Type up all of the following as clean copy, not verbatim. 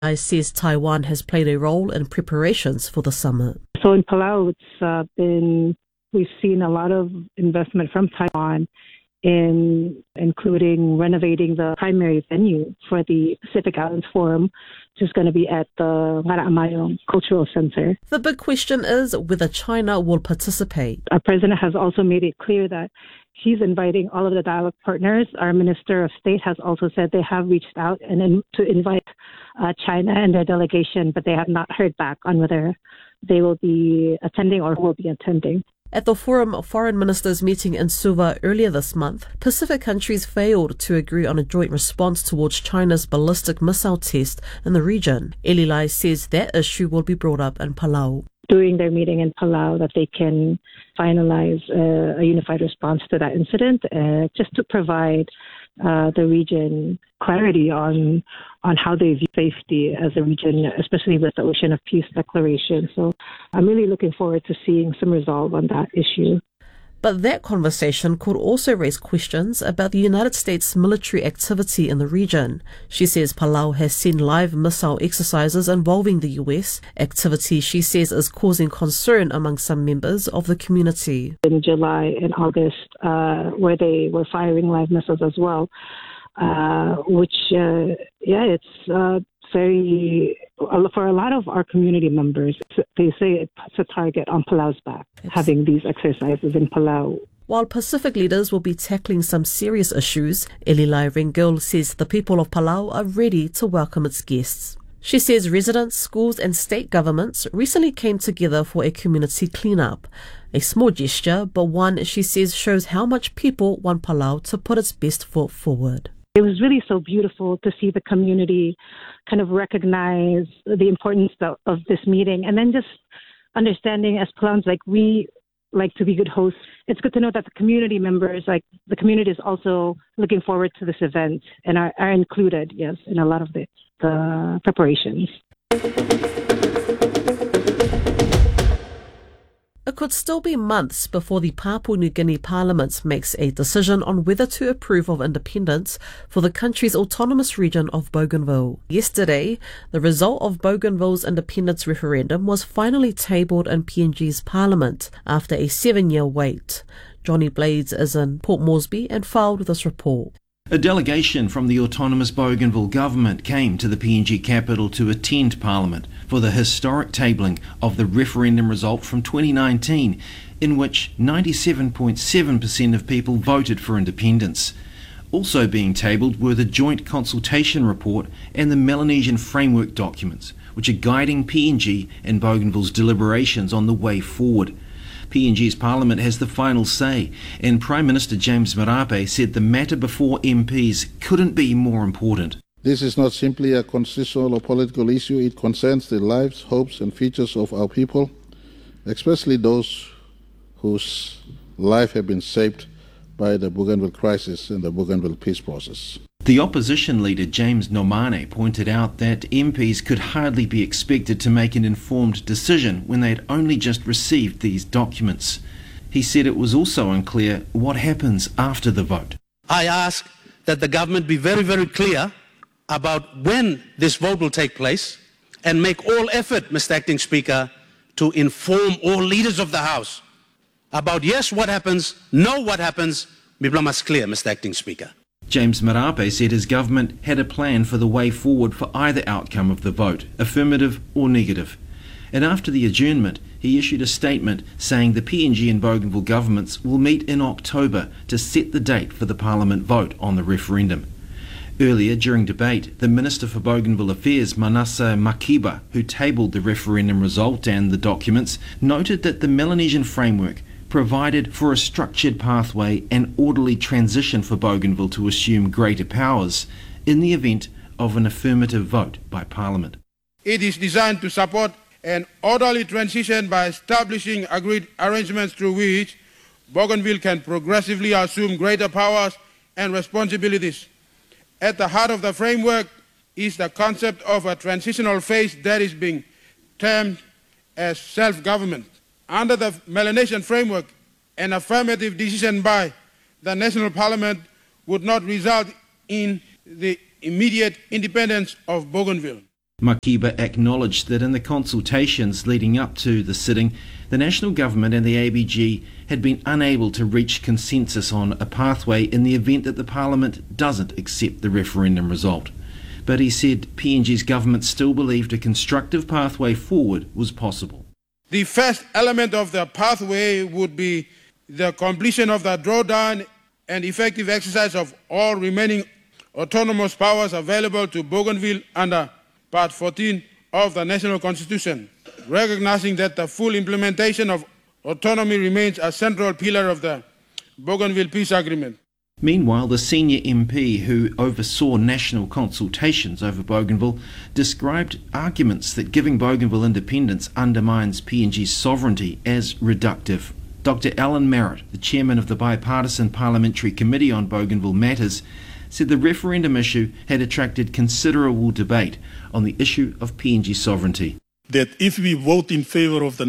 I says Taiwan has played a role in preparations for the summit. So in Palau, we've seen a lot of investment from Taiwan in including renovating the primary venue for the Pacific Islands Forum, which is going to be at the Mara'amayong Cultural Center. The big question is whether China will participate. Our president has also made it clear that he's inviting all of the dialogue partners. Our Minister of State has also said they have reached out to invite China and their delegation, but they have not heard back on whether they will be attending or will be attending. At the Forum Foreign Ministers meeting in Suva earlier this month, Pacific countries failed to agree on a joint response towards China's ballistic missile test in the region. Eli Lai says that issue will be brought up in Palau. During their meeting in Palau, that they can finalize a unified response to that incident, just to provide the region clarity on how they view safety as a region, especially with the Ocean of Peace Declaration. So I'm really looking forward to seeing some resolve on that issue. But that conversation could also raise questions about the United States military activity in the region. She says Palau has seen live missile exercises involving the US, activity she says is causing concern among some members of the community. In July and August, where they were firing live missiles as well, it's very, for a lot of our community members, they say it's a target on Palau's back, having these exercises in Palau. While Pacific leaders will be tackling some serious issues, Elilai Rengil says the people of Palau are ready to welcome its guests. She says residents, schools and state governments recently came together for a community cleanup. A small gesture, but one she says shows how much people want Palau to put its best foot forward. It was really so beautiful to see the community kind of recognize the importance of this meeting, and then just understanding as Palauans, we like to be good hosts. It's good to know that the community members, the community is also looking forward to this event and are included, yes, in a lot of the preparations. It could still be months before the Papua New Guinea Parliament makes a decision on whether to approve of independence for the country's autonomous region of Bougainville. Yesterday, the result of Bougainville's independence referendum was finally tabled in PNG's parliament after a 7-year wait. Johnny Blades is in Port Moresby and filed this report. A delegation from the autonomous Bougainville government came to the PNG capital to attend Parliament for the historic tabling of the referendum result from 2019, in which 97.7% of people voted for independence. Also being tabled were the Joint Consultation Report and the Melanesian Framework documents, which are guiding PNG and Bougainville's deliberations on the way forward. PNG's Parliament has the final say, and Prime Minister James Marape said the matter before MPs couldn't be more important. This is not simply a constitutional or political issue. It concerns the lives, hopes and futures of our people, especially those whose life have been shaped by the Bougainville crisis and the Bougainville peace process. The opposition leader James Nomane pointed out that MPs could hardly be expected to make an informed decision when they had only just received these documents. He said it was also unclear what happens after the vote. I ask that the government be very, very clear about when this vote will take place and make all effort, Mr. Acting Speaker, to inform all leaders of the House about yes, what happens, no, what happens. Miblamas clear, Mr. Acting Speaker. James Marape said his government had a plan for the way forward for either outcome of the vote, affirmative or negative. And after the adjournment, he issued a statement saying the PNG and Bougainville governments will meet in October to set the date for the Parliament vote on the referendum. Earlier, during debate, the Minister for Bougainville Affairs, Manasa Makiba, who tabled the referendum result and the documents, noted that the Melanesian Framework provided for a structured pathway and orderly transition for Bougainville to assume greater powers in the event of an affirmative vote by Parliament. It is designed to support an orderly transition by establishing agreed arrangements through which Bougainville can progressively assume greater powers and responsibilities. At the heart of the framework is the concept of a transitional phase that is being termed as self-government. Under the Melanesian Framework, an affirmative decision by the National Parliament would not result in the immediate independence of Bougainville. Makiba acknowledged that in the consultations leading up to the sitting, the national government and the ABG had been unable to reach consensus on a pathway in the event that the parliament doesn't accept the referendum result. But he said PNG's government still believed a constructive pathway forward was possible. The first element of the pathway would be the completion of the drawdown and effective exercise of all remaining autonomous powers available to Bougainville under Part 14 of the National Constitution, recognizing that the full implementation of autonomy remains a central pillar of the Bougainville Peace Agreement. Meanwhile, the senior MP who oversaw national consultations over Bougainville described arguments that giving Bougainville independence undermines PNG's sovereignty as reductive. Dr. Alan Merritt, the chairman of the Bipartisan Parliamentary Committee on Bougainville Matters, said the referendum issue had attracted considerable debate on the issue of PNG sovereignty. That if we vote in favour of the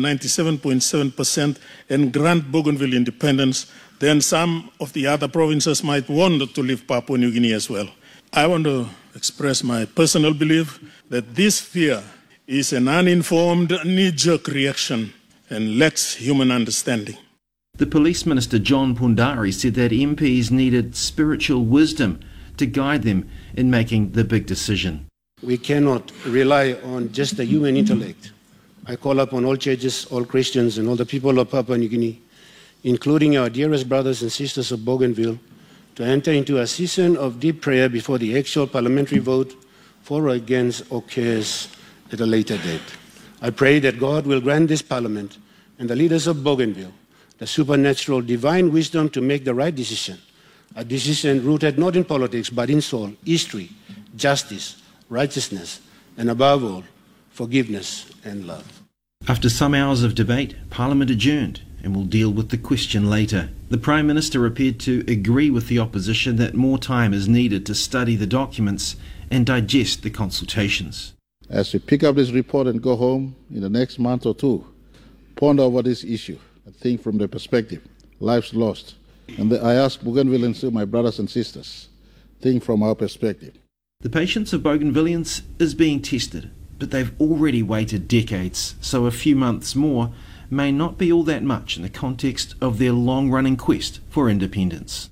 97.7% and grant Bougainville independence, then some of the other provinces might want to leave Papua New Guinea as well. I want to express my personal belief that this fear is an uninformed knee-jerk reaction and lacks human understanding. The Police Minister John Pundari said that MPs needed spiritual wisdom to guide them in making the big decision. We cannot rely on just the human intellect. I call upon all churches, all Christians, and all the people of Papua New Guinea, including our dearest brothers and sisters of Bougainville, to enter into a season of deep prayer before the actual parliamentary vote for or against occurs at a later date. I pray that God will grant this parliament and the leaders of Bougainville the supernatural divine wisdom to make the right decision, a decision rooted not in politics but in soul, history, justice, righteousness, and above all, forgiveness and love. After some hours of debate, Parliament adjourned and will deal with the question later. The Prime Minister appeared to agree with the opposition that more time is needed to study the documents and digest the consultations. As we pick up this report and go home in the next month or two, ponder over this issue and think from the perspective, lives lost. And I ask Bougainvilleans, my brothers and sisters, think from our perspective. The patience of Bougainvilleans is being tested, but they've already waited decades, so a few months more may not be all that much in the context of their long-running quest for independence.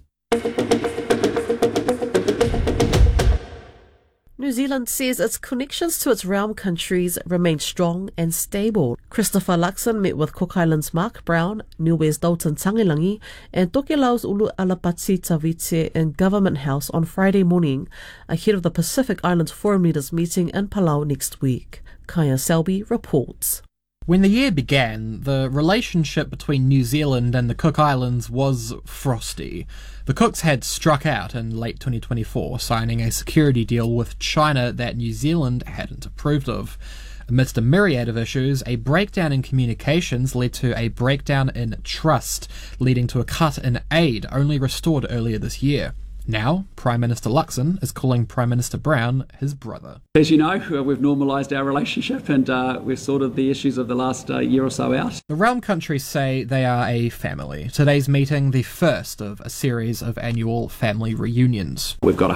New Zealand says its connections to its realm countries remain strong and stable. Christopher Luxon met with Cook Islands' Mark Brown, Niue's Dalton Tangilangi, and Tokelau's Ulu Alapati Tavite in Government House on Friday morning, ahead of the Pacific Islands Foreign Leaders meeting in Palau next week. Kaya Selby reports. When the year began, the relationship between New Zealand and the Cook Islands was frosty. The Cooks had struck out in late 2024, signing a security deal with China that New Zealand hadn't approved of. Amidst a myriad of issues, a breakdown in communications led to a breakdown in trust, leading to a cut in aid only restored earlier this year. Now, Prime Minister Luxon is calling Prime Minister Brown his brother. As you know, we've normalised our relationship and we've sorted the issues of the last year or so out. The realm countries say they are a family. Today's meeting, the first of a series of annual family reunions. We've got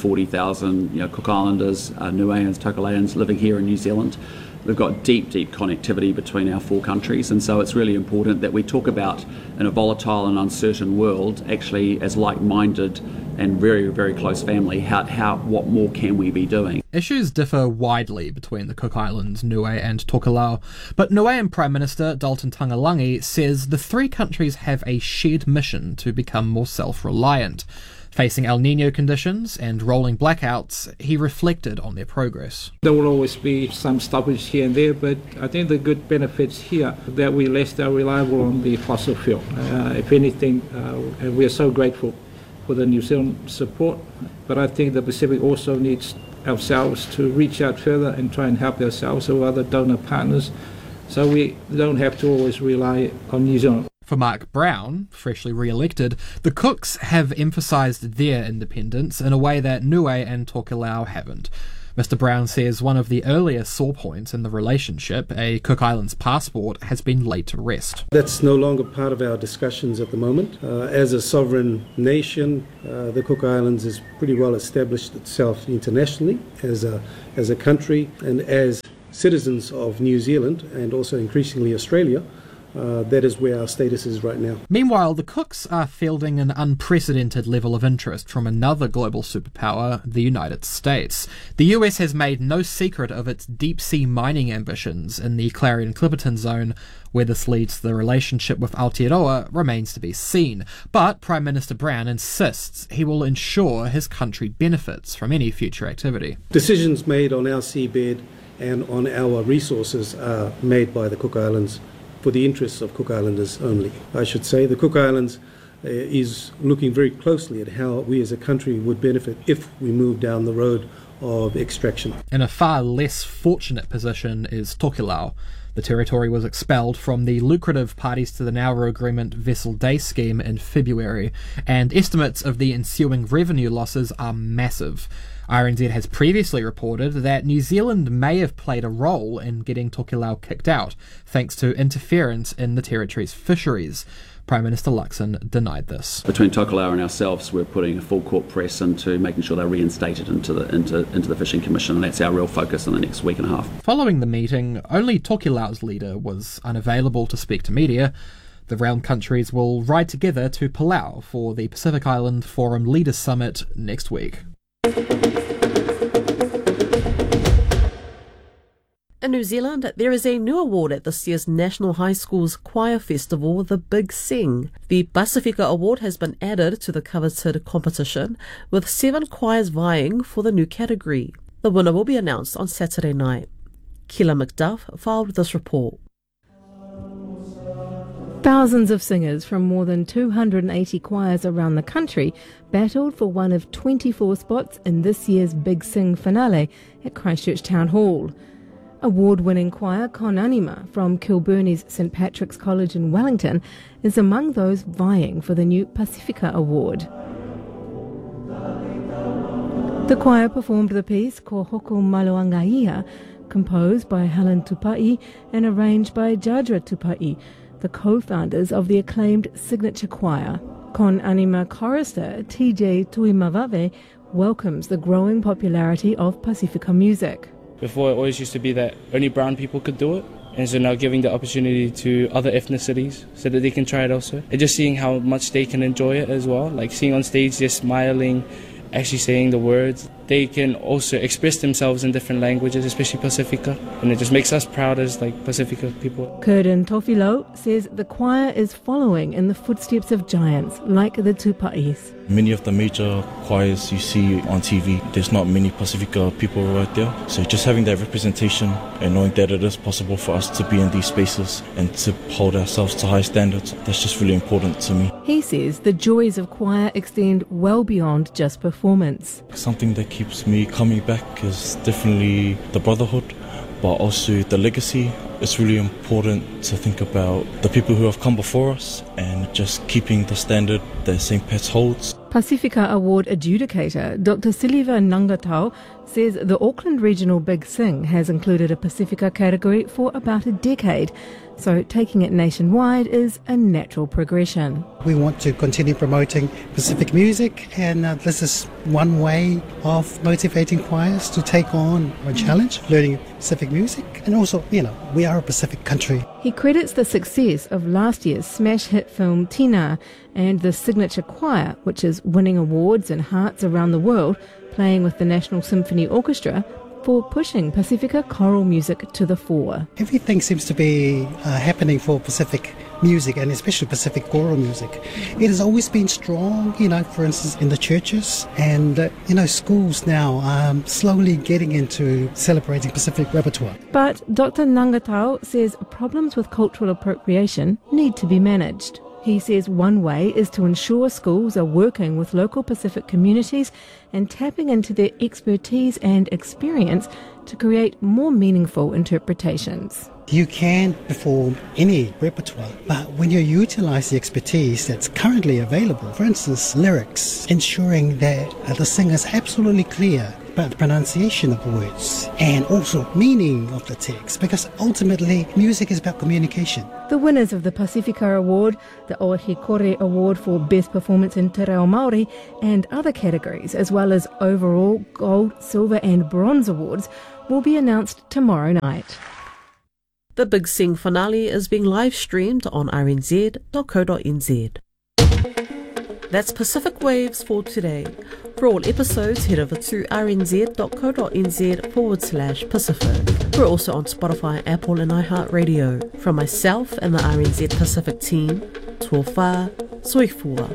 140,000 Cook Islanders, Niueans, Tokelauans living here in New Zealand. We've got deep connectivity between our four countries, and so it's really important that we talk about, in a volatile and uncertain world, actually as like-minded and very, very close family, what more can we be doing? Issues differ widely between the Cook Islands, Niue and Tokelau, but Niuean Prime Minister Dalton Tangilangi says the three countries have a shared mission to become more self-reliant. Facing El Niño conditions and rolling blackouts, he reflected on their progress. There will always be some stoppage here and there, but I think the good benefits here that we less are reliable on the fossil fuel. If anything, and we are so grateful for the New Zealand support, but I think the Pacific also needs ourselves to reach out further and try and help ourselves or other donor partners, so we don't have to always rely on New Zealand. For Mark Brown, freshly re-elected, the Cooks have emphasised their independence in a way that Niue and Tokelau haven't. Mr. Brown says one of the earlier sore points in the relationship, a Cook Islands passport, has been laid to rest. That's no longer part of our discussions at the moment. As a sovereign nation, the Cook Islands has pretty well established itself internationally as a country, and as citizens of New Zealand and also increasingly Australia. That is where our status is right now. Meanwhile, the Cooks are fielding an unprecedented level of interest from another global superpower, the United States. The US has made no secret of its deep-sea mining ambitions in the Clarion-Clipperton Zone. Where this leads to the relationship with Aotearoa remains to be seen. But Prime Minister Brown insists he will ensure his country benefits from any future activity. Decisions made on our seabed and on our resources are made by the Cook Islands for the interests of Cook Islanders only. I should say the Cook Islands is looking very closely at how we as a country would benefit if we move down the road of extraction. In a far less fortunate position is Tokelau. The territory was expelled from the lucrative Parties to the Nauru Agreement Vessel Day scheme in February, and estimates of the ensuing revenue losses are massive. RNZ has previously reported that New Zealand may have played a role in getting Tokelau kicked out, thanks to interference in the territory's fisheries. Prime Minister Luxon denied this. Between Tokelau and ourselves, we're putting a full court press into making sure they're reinstated into the Fishing Commission, and that's our real focus in the next week and a half. Following the meeting, only Tokelau's leader was unavailable to speak to media. The realm countries will ride together to Palau for the Pacific Island Forum Leaders Summit next week. In New Zealand, there is a new award at this year's National High School's Choir Festival, the Big Sing. The Pacifica Award has been added to the coveted competition, with 7 choirs vying for the new category. The winner will be announced on Saturday night. Kila McDuff filed this report. Thousands of singers from more than 280 choirs around the country battled for one of 24 spots in this year's Big Sing finale at Christchurch Town Hall. Award-winning choir Con Anima from Kilburney's St Patrick's College in Wellington is among those vying for the new Pacifica Award. The choir performed the piece Ko Hoko Maloangaia, composed by Helen Tupai and arranged by Jadra Tupai, the co-founders of the acclaimed signature choir. Con Anima chorister TJ Tuimavave welcomes the growing popularity of Pacifica music. Before, it always used to be that only brown people could do it, and so now giving the opportunity to other ethnicities so that they can try it also. And just seeing how much they can enjoy it as well, like seeing on stage, they're smiling, actually saying the words. They can also express themselves in different languages, especially Pacifica, and it just makes us proud as Pacifica people. Curtin Tofilo says the choir is following in the footsteps of giants like the Tupais. Many of the major choirs you see on TV, there's not many Pacifica people right there. So just having that representation and knowing that it is possible for us to be in these spaces and to hold ourselves to high standards, that's just really important to me. He says the joys of choir extend well beyond just performance. Something that keeps me coming back is definitely the brotherhood, but also the legacy. It's really important to think about the people who have come before us and just keeping the standard that St. Pat's holds. Pacifica Award adjudicator Dr. Silva Nangatau says the Auckland Regional Big Sing has included a Pacifica category for about a decade, so taking it nationwide is a natural progression. We want to continue promoting Pacific music, and this is one way of motivating choirs to take on a challenge, learning Pacific music, and also, we are a Pacific country. He credits the success of last year's smash hit film Tina and the signature choir, which is winning awards and hearts around the world, playing with the National Symphony Orchestra, for pushing Pacifica choral music to the fore. Everything seems to be happening for Pacific music, and especially Pacific choral music. It has always been strong, for instance, in the churches, and, schools now are slowly getting into celebrating Pacific repertoire. But Dr. Nangatau says problems with cultural appropriation need to be managed. He says one way is to ensure schools are working with local Pacific communities and tapping into their expertise and experience to create more meaningful interpretations. You can perform any repertoire, but when you utilize the expertise that's currently available, for instance, lyrics, ensuring that the singer is absolutely clear about the pronunciation of words and also meaning of the text, because ultimately music is about communication. The winners of the Pacifica Award, the Ohikore Award for Best Performance in Te Reo Māori, and other categories, as well as overall gold, silver and bronze awards, will be announced tomorrow night. The Big Sing finale is being live streamed on rnz.co.nz. That's Pacific Waves for today. For all episodes, head over to rnz.co.nz/Pacific. We're also on Spotify, Apple and iHeartRadio. From myself and the RNZ Pacific team, Tuofa Soifua.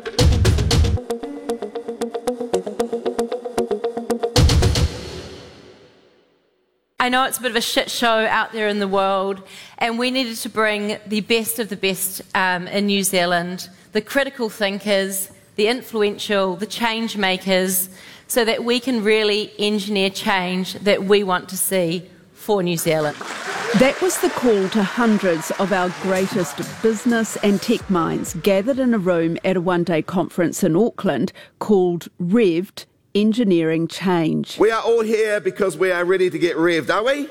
I know it's a bit of a shit show out there in the world, and we needed to bring the best of the best in New Zealand, the critical thinkers, the influential, the change makers, so that we can really engineer change that we want to see for New Zealand. That was the call to hundreds of our greatest business and tech minds gathered in a room at a one-day conference in Auckland called Revved, Engineering Change. We are all here because we are ready to get revved, are we?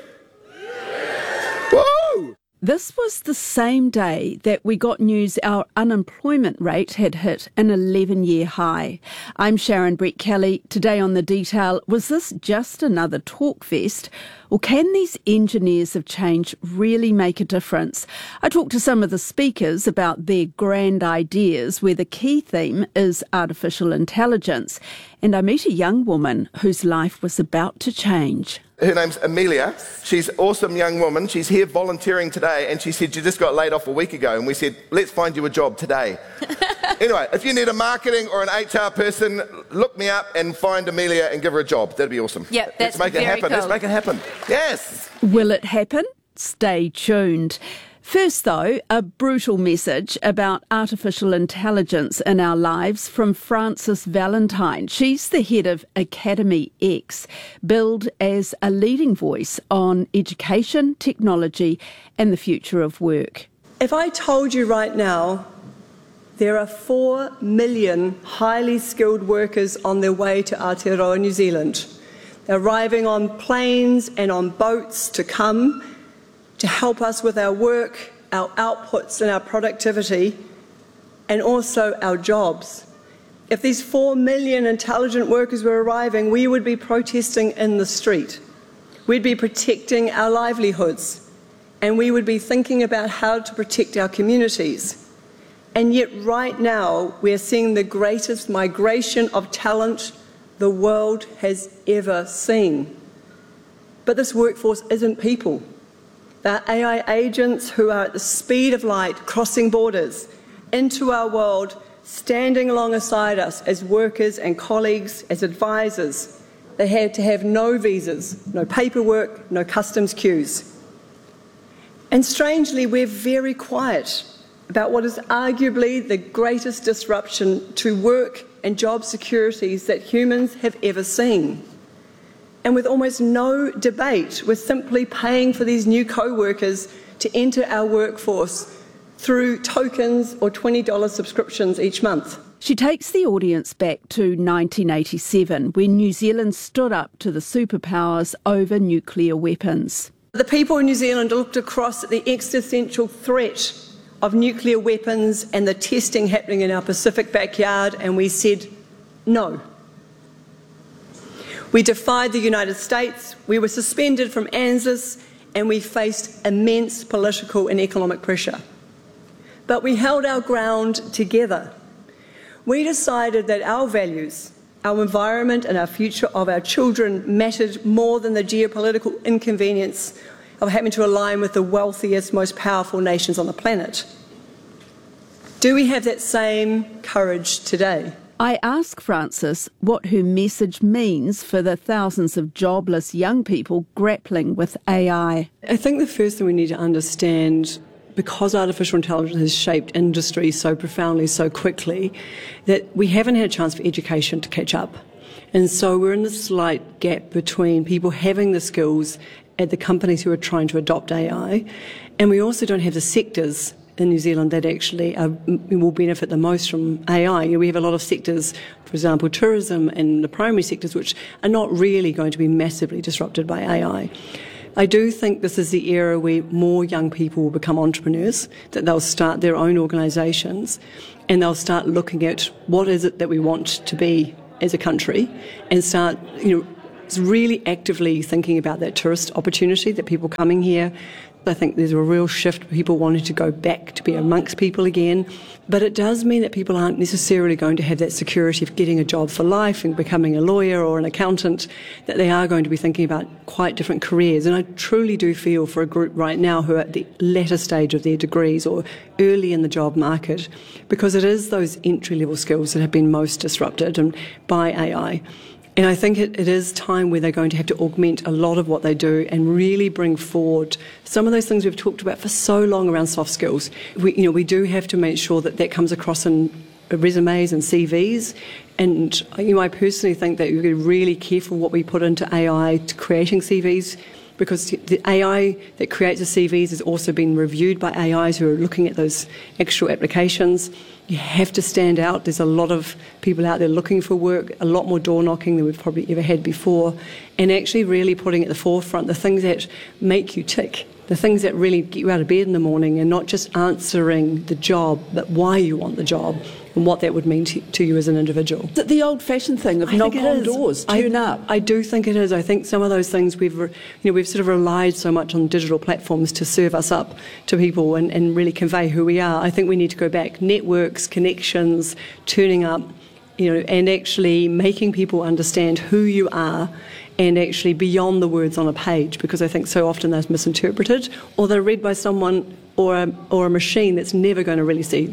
Woo! This was the same day that we got news our unemployment rate had hit an 11-year high. I'm Sharon Brett Kelly. Today on The Detail, was this just another talk fest? Or can these engineers of change really make a difference? I talked to some of the speakers about their grand ideas where the key theme is artificial intelligence. And I meet a young woman whose life was about to change. Her name's Amelia. She's an awesome young woman. She's here volunteering today, and she said she just got laid off a week ago, and we said, let's find you a job today. Anyway, if you need a marketing or an HR person, look me up and find Amelia and give her a job. That'd be awesome. Yep, that's Let's make it happen. Cool. Let's make it happen. Yes. Will it happen? Stay tuned. First, though, a brutal message about artificial intelligence in our lives from Frances Valentine. She's the head of Academy X, billed as a leading voice on education, technology and the future of work. If I told you right now there are 4 million highly skilled workers on their way to Aotearoa, New Zealand, they're arriving on planes and on boats to come to help us with our work, our outputs and our productivity, and also our jobs. If these 4 million intelligent workers were arriving, we would be protesting in the street. We'd be protecting our livelihoods, and we would be thinking about how to protect our communities. And yet right now, we're seeing the greatest migration of talent the world has ever seen. But this workforce isn't people. They're AI agents who are at the speed of light, crossing borders into our world, standing alongside us as workers and colleagues, as advisors. They had to have no visas, no paperwork, no customs queues. And strangely, we're very quiet about what is arguably the greatest disruption to work and job securities that humans have ever seen. And with almost no debate, we're simply paying for these new co-workers to enter our workforce through tokens or $20 subscriptions each month. She takes the audience back to 1987, when New Zealand stood up to the superpowers over nuclear weapons. The people in New Zealand looked across at the existential threat of nuclear weapons and the testing happening in our Pacific backyard, and we said no. We defied the United States, we were suspended from ANZUS, and we faced immense political and economic pressure. But we held our ground together. We decided that our values, our environment and our future of our children mattered more than the geopolitical inconvenience of having to align with the wealthiest, most powerful nations on the planet. Do we have that same courage today? I ask Frances what her message means for the thousands of jobless young people grappling with AI. I think the first thing we need to understand, because artificial intelligence has shaped industry so profoundly, so quickly, that we haven't had a chance for education to catch up. And so we're in this slight gap between people having the skills at the companies who are trying to adopt AI, and we also don't have the sectors in New Zealand that actually will benefit the most from AI. You know, we have a lot of sectors, for example, tourism and the primary sectors, which are not really going to be massively disrupted by AI. I do think this is the era where more young people will become entrepreneurs, that they'll start their own organisations and they'll start looking at what is it that we want to be as a country and start, really actively thinking about that tourist opportunity, that people coming here. I think there's a real shift, people wanting to go back to be amongst people again. But it does mean that people aren't necessarily going to have that security of getting a job for life and becoming a lawyer or an accountant, that they are going to be thinking about quite different careers. And I truly do feel for a group right now who are at the latter stage of their degrees or early in the job market, because it is those entry-level skills that have been most disrupted by AI. And I think it is time where they're going to have to augment a lot of what they do and really bring forward some of those things we've talked about for so long around soft skills. We do have to make sure that across across in resumes and CVs. And I personally think that we've got to be really careful what we put into AI to creating CVs, because the AI that creates the CVs has also been reviewed by AIs who are looking at those actual applications. You have to stand out. There's a lot of people out there looking for work, a lot more door knocking than we've probably ever had before, and actually really putting at the forefront the things that make you tick, the things that really get you out of bed in the morning, and not just answering the job, but why you want the job and what that would mean to you as an individual. Is it the old-fashioned thing of knock on doors, turn up? I do think it is. I think some of those things we've sort of relied so much on digital platforms to serve us up to people and really convey who we are. I think we need to go back. Networks, connections, turning up, and actually making people understand who you are, and actually beyond the words on a page, because I think so often they're misinterpreted, or they're read by someone or a machine that's never going to really see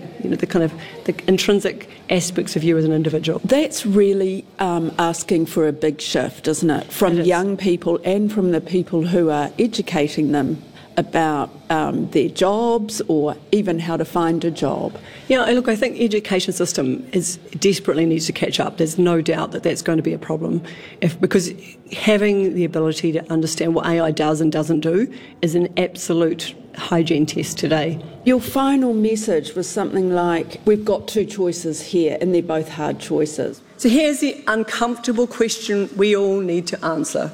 the intrinsic aspects of you as an individual. That's really asking for a big shift, isn't it? From young people and from the people who are educating them about their jobs or even how to find a job. Look, I think the education system desperately needs to catch up. There's no doubt that that's going to be a problem, because having the ability to understand what AI does and doesn't do is an absolute hygiene test today. Your final message was something like, we've got two choices here and they're both hard choices. So here's the uncomfortable question we all need to answer.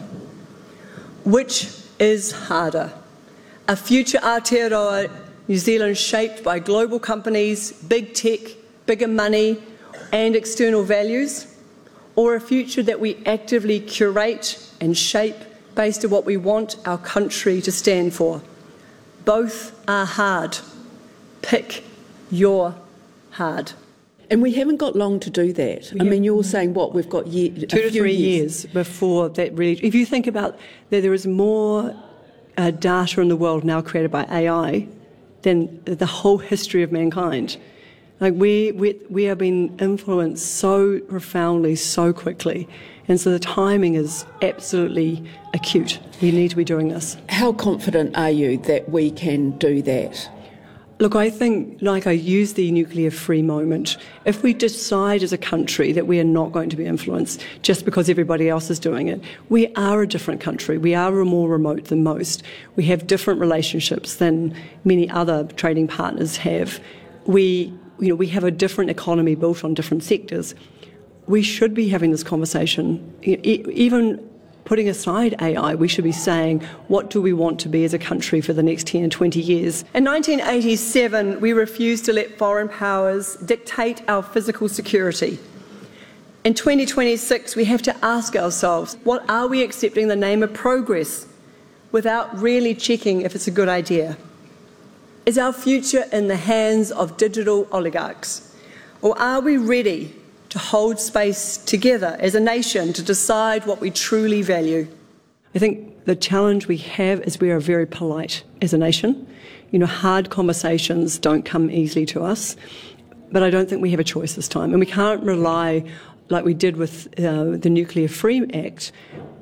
Which is harder? A future Aotearoa New Zealand shaped by global companies, big tech, bigger money and external values, or a future that we actively curate and shape based on what we want our country to stand for? Both are hard. Pick your hard. And we haven't got long to do that. You're saying we've got 2 to 3 years before that really. If you think about that, there is more data in the world now created by AI than the whole history of mankind. Like we are being influenced so profoundly, so quickly. And so the timing is absolutely acute. We need to be doing this. How confident are you that we can do that? Look, I think, like I use the nuclear-free moment, if we decide as a country that we are not going to be influenced just because everybody else is doing it, we are a different country. We are more remote than most. We have different relationships than many other trading partners have. We have a different economy built on different sectors. We should be having this conversation. Even putting aside AI, we should be saying, what do we want to be as a country for the next 10 and 20 years? In 1987, we refused to let foreign powers dictate our physical security. In 2026, we have to ask ourselves, what are we accepting in the name of progress without really checking if it's a good idea? Is our future in the hands of digital oligarchs? Or are we ready to hold space together as a nation to decide what we truly value? I think the challenge we have is we are very polite as a nation. Hard conversations don't come easily to us, but I don't think we have a choice this time. And we can't rely, like we did with the Nuclear Free Act,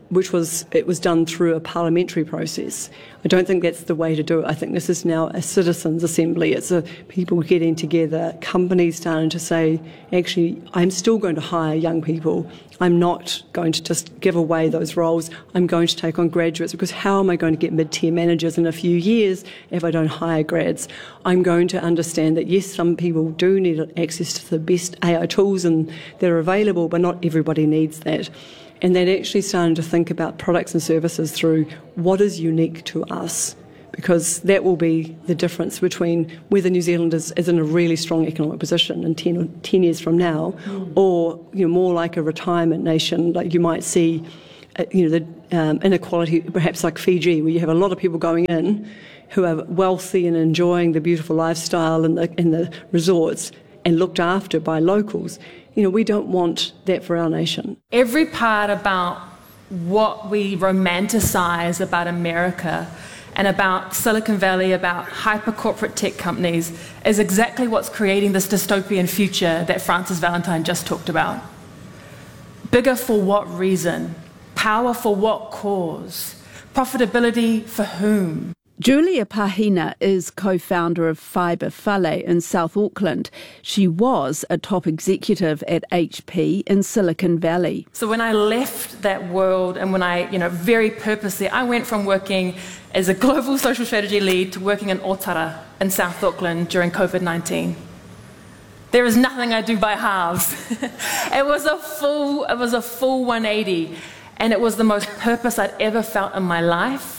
it was done through a parliamentary process. I don't think that's the way to do it. I think this is now a citizens' assembly. It's people getting together, companies starting to say, actually, I'm still going to hire young people. I'm not going to just give away those roles. I'm going to take on graduates, because how am I going to get mid-tier managers in a few years if I don't hire grads? I'm going to understand that, yes, some people do need access to the best AI tools and they're available, but not everybody needs that. And then actually starting to think about products and services through what is unique to us, because that will be the difference between whether New Zealand is in a really strong economic position in 10 years from now, or more like a retirement nation, like you might see the inequality perhaps like Fiji, where you have a lot of people going in who are wealthy and enjoying the beautiful lifestyle in the resorts and looked after by locals. We don't want that for our nation. Every part about what we romanticize about America and about Silicon Valley, about hyper-corporate tech companies, is exactly what's creating this dystopian future that Francis Valentine just talked about. Bigger for what reason? Power for what cause? Profitability for whom? Julia Pahina is co-founder of Fibre Whale in South Auckland. She was a top executive at HP in Silicon Valley. So when I left that world, and when I, very purposely, I went from working as a global social strategy lead to working in Otara in South Auckland during COVID-19. There is nothing I do by halves. It was a full 180, and it was the most purpose I'd ever felt in my life.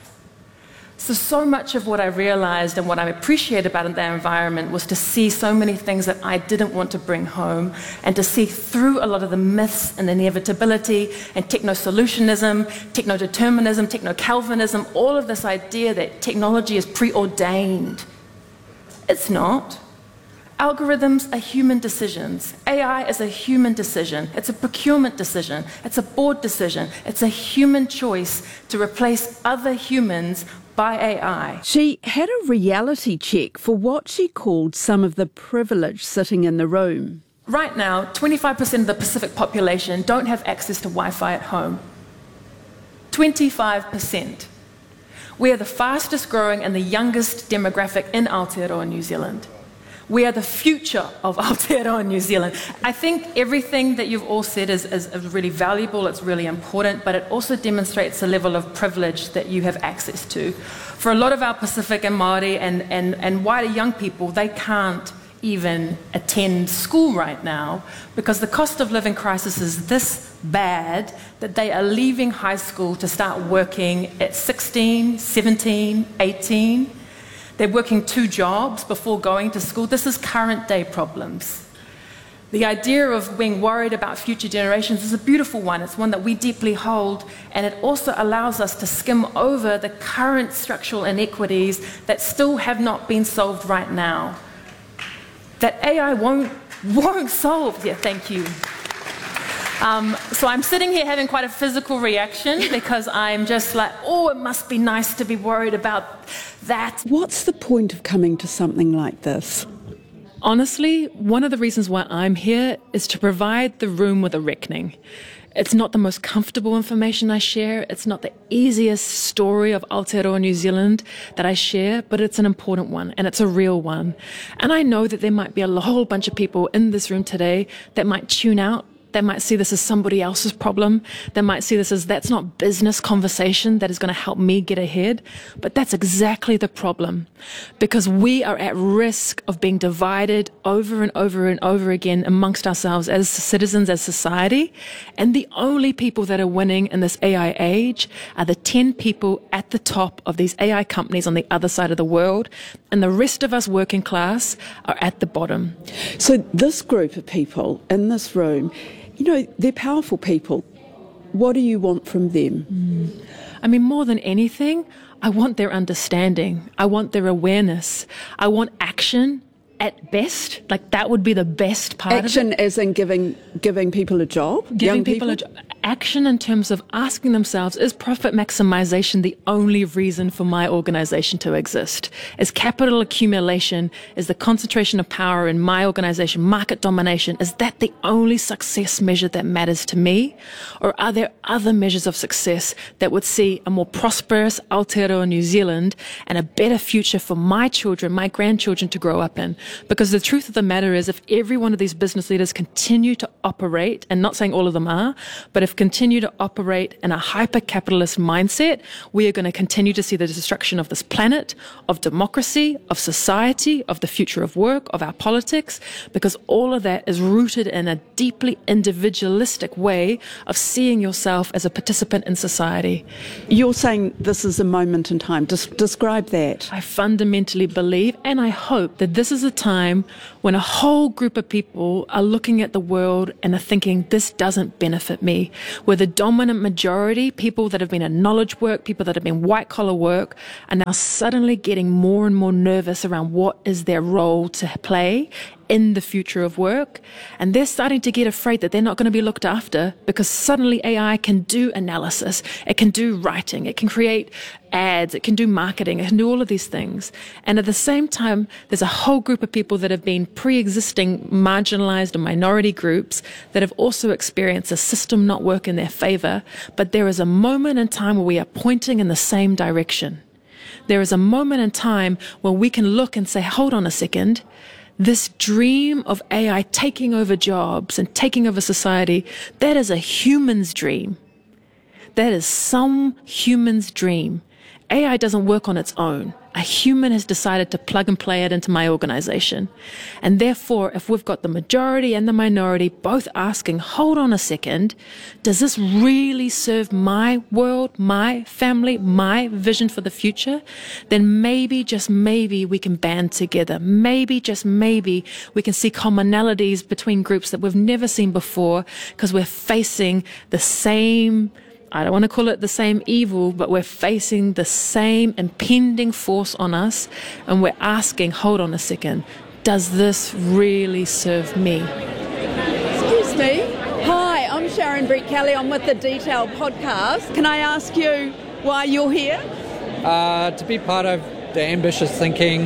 So much of what I realized and what I appreciated about that environment was to see so many things that I didn't want to bring home, and to see through a lot of the myths and inevitability and techno-solutionism, techno-determinism, techno-Calvinism, all of this idea that technology is preordained. It's not. Algorithms are human decisions. AI is a human decision. It's a procurement decision. It's a board decision. It's a human choice to replace other humans by AI. She had a reality check for what she called some of the privilege sitting in the room. Right now, 25% of the Pacific population don't have access to Wi-Fi at home. 25%. We are the fastest growing and the youngest demographic in Aotearoa, New Zealand. We are the future of Aotearoa, New Zealand. I think everything that you've all said is really valuable, it's really important, but it also demonstrates a level of privilege that you have access to. For a lot of our Pacific and Māori and wider young people, they can't even attend school right now because the cost of living crisis is this bad that they are leaving high school to start working at 16, 17, 18. They're working 2 jobs before going to school. This is current day problems. The idea of being worried about future generations is a beautiful one. It's one that we deeply hold, and it also allows us to skim over the current structural inequities that still have not been solved right now. That AI won't solve. Yeah, thank you. So I'm sitting here having quite a physical reaction because I'm just like, oh, it must be nice to be worried about that. What's the point of coming to something like this? Honestly, one of the reasons why I'm here is to provide the room with a reckoning. It's not the most comfortable information I share. It's not the easiest story of Aotearoa, New Zealand that I share, but it's an important one, and it's a real one. And I know that there might be a whole bunch of people in this room today that might tune out. They might see this as somebody else's problem. They might see this as that's not business conversation that is going to help me get ahead. But that's exactly the problem, because we are at risk of being divided over and over and over again amongst ourselves as citizens, as society. And the only people that are winning in this AI age are the 10 people at the top of these AI companies on the other side of the world. And the rest of us working class are at the bottom. So this group of people in this room, they're powerful people. What do you want from them? I mean, more than anything, I want their understanding. I want their awareness. I want action. at best. Like, that would be the best part Action of it. as in giving people a job? Giving people a job. Action in terms of asking themselves, is profit maximization the only reason for my organization to exist? Is capital accumulation, is the concentration of power in my organization, market domination, is that the only success measure that matters to me? Or are there other measures of success that would see a more prosperous Aotearoa New Zealand and a better future for my children, my grandchildren to grow up in? Because the truth of the matter is, if every one of these business leaders continue to operate, and not saying all of them are, but if continue to operate in a hyper-capitalist mindset, we are going to continue to see the destruction of this planet, of democracy, of society, of the future of work, of our politics, because all of that is rooted in a deeply individualistic way of seeing yourself as a participant in society. You're saying this is a moment in time. Describe that. I fundamentally believe, and I hope, that this is a time when a whole group of people are looking at the world and are thinking, this doesn't benefit me. Where the dominant majority, people that have been in knowledge work, people that have been white collar work, are now suddenly getting more and more nervous around what is their role to play in the future of work. And they're starting to get afraid that they're not going to be looked after, because suddenly AI can do analysis, it can do writing, it can create ads, it can do marketing, it can do all of these things. And at the same time, there's a whole group of people that have been pre-existing marginalized or minority groups that have also experienced a system not work in their favor. But there is a moment in time where we are pointing in the same direction. There is a moment in time where we can look and say, hold on a second, this dream of AI taking over jobs and taking over society, that is a human's dream. That is some human's dream. AI doesn't work on its own. A human has decided to plug and play it into my organization. And therefore, if we've got the majority and the minority both asking, hold on a second, does this really serve my world, my family, my vision for the future? Then maybe, just maybe, we can band together. Maybe, just maybe, we can see commonalities between groups that we've never seen before, because we're facing the same, I don't want to call it the same evil, but we're facing the same impending force on us, and we're asking, hold on a second, does this really serve me? Excuse me. Hi, I'm Sharon Brett-Kelly. I'm with the Detail podcast. Can I ask you why you're here? To be part of the ambitious thinking,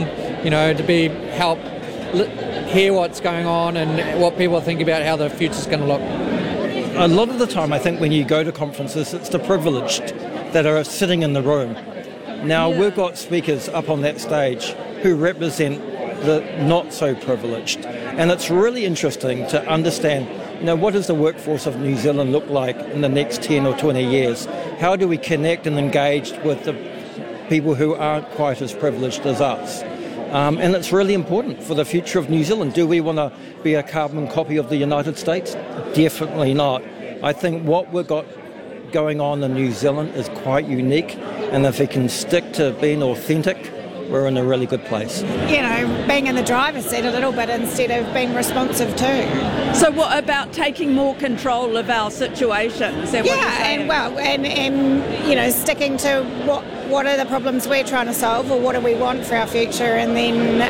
to help hear what's going on and what people think about how the future's going to look. A lot of the time, I think when you go to conferences, it's the privileged that are sitting in the room. Now, we've got speakers up on that stage who represent the not so privileged. And it's really interesting to understand, what does the workforce of New Zealand look like in the next 10 or 20 years? How do we connect and engage with the people who aren't quite as privileged as us? And it's really important for the future of New Zealand. Do we want to be a carbon copy of the United States? Definitely not. I think what we've got going on in New Zealand is quite unique, and if we can stick to being authentic, we're in a really good place. Being in the driver's seat a little bit instead of being responsive too. So what about taking more control of our situation? Is that what you're saying? and sticking to what are the problems we're trying to solve, or what do we want for our future, and then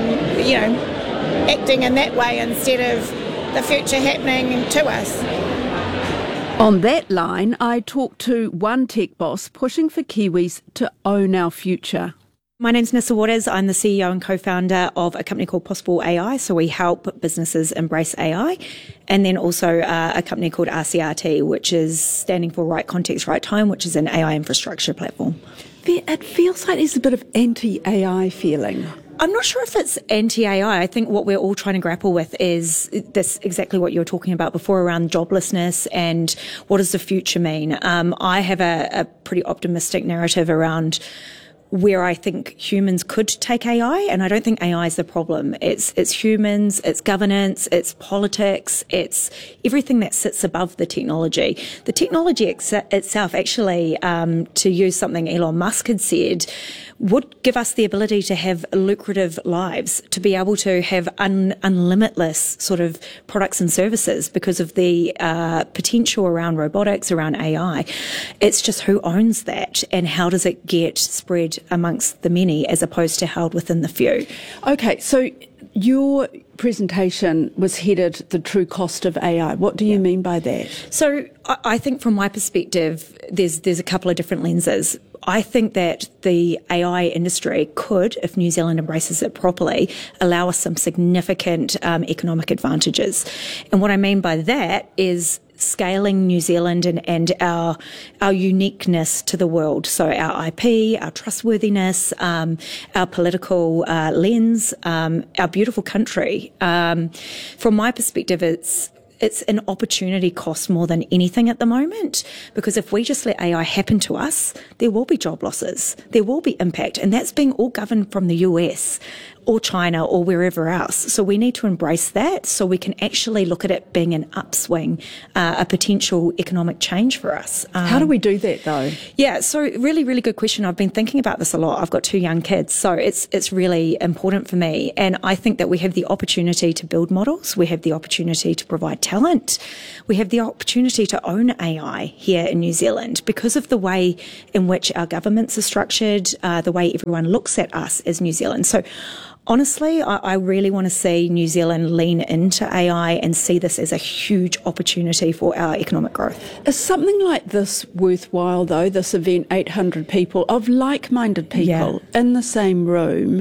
acting in that way instead of the future happening to us. On that line, I talked to one tech boss pushing for Kiwis to own our future. My name's Nissa Waters. I'm the CEO and co-founder of a company called Possible AI. So we help businesses embrace AI. And then also a company called RCRT, which is standing for Right Context, Right Time, which is an AI infrastructure platform. It feels like there's a bit of anti-AI feeling. I'm not sure if it's anti-AI. I think what we're all trying to grapple with is this, exactly what you were talking about before, around joblessness and what does the future mean. I have a pretty optimistic narrative around where I think humans could take AI, and I don't think AI is the problem. It's humans, it's governance, it's politics, it's everything that sits above the technology. The technology itself, actually, to use something Elon Musk had said, would give us the ability to have lucrative lives, to be able to have unlimitless sort of products and services because of the potential around robotics, around AI. It's just who owns that, and how does it get spread amongst the many as opposed to held within the few. Okay, so Your presentation was headed The True Cost of AI. What do you mean by that? So I think from my perspective, there's a couple of different lenses. I think that the AI industry could, if New Zealand embraces it properly, allow us some significant economic advantages. And what I mean by that is scaling New Zealand and our uniqueness to the world. So our IP, our trustworthiness, our political lens, our beautiful country. From my perspective, it's an opportunity cost more than anything at the moment, because if we just let AI happen to us, there will be job losses, there will be impact, and that's being all governed from the US or China or wherever else. So we need to embrace that so we can actually look at it being an upswing, a potential economic change for us. How do we do that though? Yeah, so really, really good question. I've been thinking about this a lot. I've got 2 young kids, so it's really important for me. And I think that we have the opportunity to build models. We have the opportunity to provide talent. We have the opportunity to own AI here in New Zealand because of the way in which our governments are structured, the way everyone looks at us as New Zealand. So honestly, I really want to see New Zealand lean into AI and see this as a huge opportunity for our economic growth. Is something like this worthwhile, though, this event, 800 people, of like-minded people in the same room,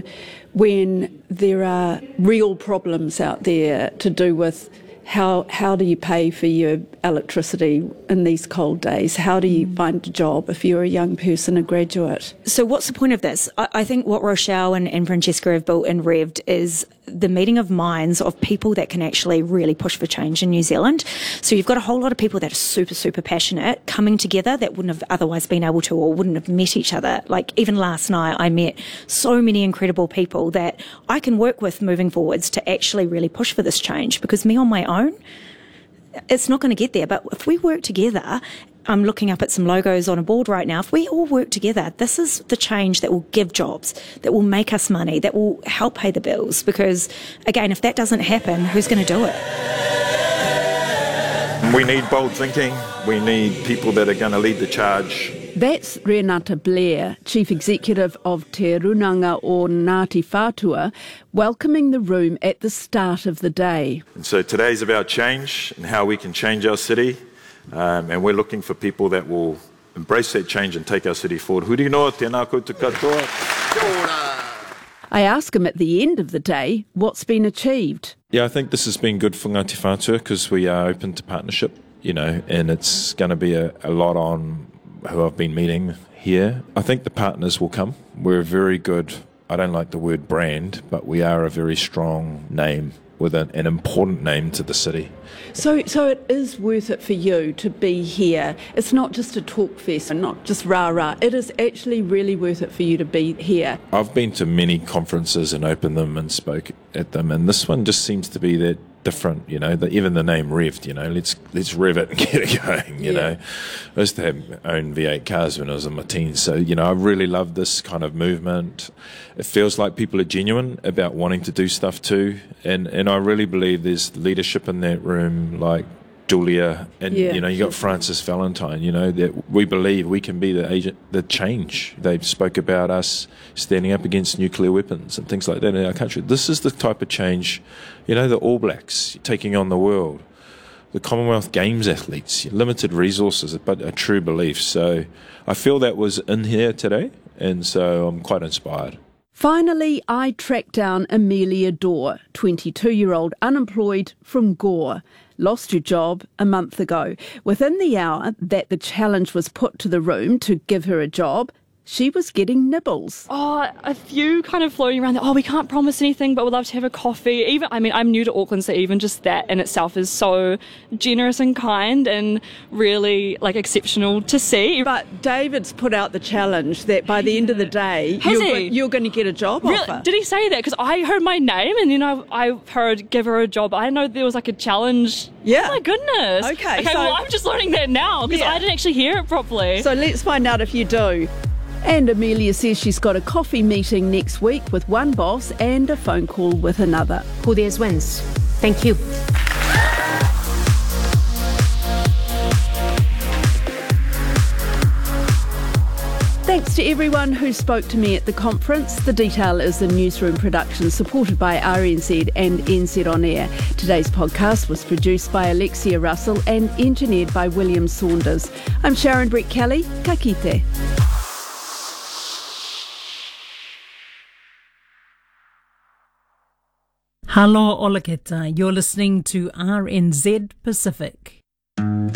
when there are real problems out there to do with how do you pay for your electricity in these cold days? How do you find a job if you're a young person, a graduate? So what's the point of this? I think what Rochelle and Francesca have built in Rev'd is the meeting of minds of people that can actually really push for change in New Zealand. So you've got a whole lot of people that are super, super passionate coming together that wouldn't have otherwise been able to or wouldn't have met each other. Like even last night, I met so many incredible people that I can work with moving forwards to actually really push for this change, because me on my own, it's not going to get there. But if we work together, I'm looking up at some logos on a board right now. If we all work together, this is the change that will give jobs, that will make us money, that will help pay the bills. Because, again, if that doesn't happen, who's going to do it? We need bold thinking. We need people that are going to lead the charge. That's Renata Blair, Chief Executive of Te Runanga o Ngāti Whātua, welcoming the room at the start of the day. And so today's about change and how we can change our city. And we're looking for people that will embrace that change and take our city forward. Huri no, tēnā koutou katoa. I ask him at the end of the day what's been achieved. Yeah, I think this has been good for Ngāti Whātua because we are open to partnership, and it's going to be a lot on who I've been meeting here. I think the partners will come. We're a very good, I don't like the word brand, but we are a very strong name with an important name to the city. So it is worth it for you to be here. It's not just a talk fest and not just rah-rah. It is actually really worth it for you to be here. I've been to many conferences and opened them and spoke at them, and this one just seems to be that different, even the name Rev'd, let's rev it and get it going, know. I used to have own V8 cars when I was in my teens, so, I really love this kind of movement. It feels like people are genuine about wanting to do stuff too, and I really believe there's leadership in that room, like Julia, and you got Francis Valentine, that we believe we can be the agent, the change. They spoke about us standing up against nuclear weapons and things like that in our country. This is the type of change, the All Blacks taking on the world, the Commonwealth Games athletes, limited resources, but a true belief. So I feel that was in here today, and so I'm quite inspired. Finally, I tracked down Amelia Dorr, 22-year-old unemployed from Gore. Lost her job a month ago. Within the hour that the challenge was put to the room to give her a job, she was getting nibbles. A few kind of floating around that, we can't promise anything, but we'd love to have a coffee. I'm new to Auckland, so even just that in itself is so generous and kind and really, exceptional to see. But David's put out the challenge that by the end of the day, you're going to get a job offer. Did he say that? Because I heard my name, and then I heard give her a job. I didn't know there was a challenge. Yeah. Oh my goodness. Okay, so well, I'm just learning that now, because I didn't actually hear it properly. So let's find out if you do. And Amelia says she's got a coffee meeting next week with one boss and a phone call with another. Who dares wins. Thank you. Thanks to everyone who spoke to me at the conference. The Detail is a newsroom production supported by RNZ and NZ On Air. Today's podcast was produced by Alexia Russell and engineered by William Saunders. I'm Sharon Brett-Kelly. Ka kite. Halo Olaketa, you're listening to RNZ Pacific.